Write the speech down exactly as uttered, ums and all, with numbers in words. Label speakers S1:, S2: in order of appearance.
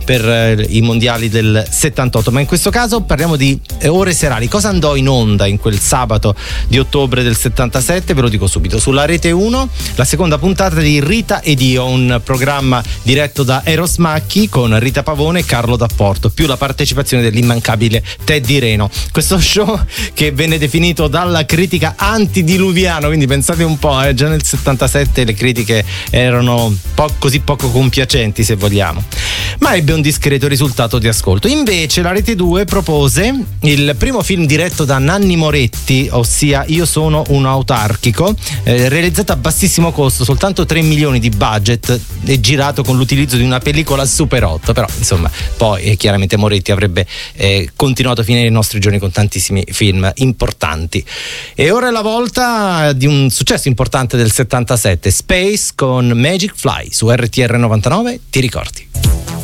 S1: per eh, i mondiali del settantotto, ma in questo caso parliamo di eh, ore serali. Cosa andò in onda in quel sabato di ottobre del settantasette? Ve lo dico subito. Sulla Rete uno la seconda puntata di Rita ed io, un programma diretto da Eros Macchi con Rita Pavone e Carlo D'Apporto, più la partecipazione dell'immancabile Teddy Reno. Questo show che venne definito dalla critica antidiluviano, quindi pensate un po', eh, già nel settantasette le critiche erano po- così poco compiacenti, se vogliamo, ma ebbe un discreto risultato di ascolto. Invece la Rete due propose il primo film diretto da Nanni Moretti, ossia Io sono un autarchico, eh, realizzato a bassissimo costo, soltanto tre milioni di budget e girato con l'utilizzo di una pellicola Super otto, però insomma poi eh, chiaramente Moretti avrebbe eh, continuato fino ai nostri giorni con tantissimi film importanti. E ora è la volta di un successo importante del settantasette, Space con Magic Fly su R T R novantanove, ti ricordi?